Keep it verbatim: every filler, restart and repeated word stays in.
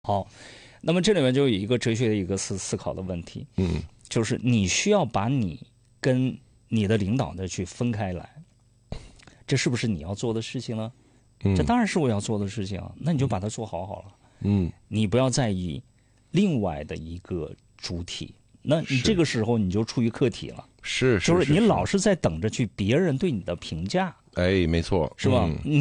好，那么这里面就有一个哲学的一个思思考的问题， 嗯， 就是你需要把你跟你的领导的去分开来，这是不是你要做的事情呢？ 嗯， 这当然是我要做的事情啊，那你就把它做好好了。 嗯， 你不要在意另外的一个主体，那你是这个时候你就处于客体了， 是是， 就是你老是在等着去别人对你的评价， 哎，没错， 是吧？ 嗯你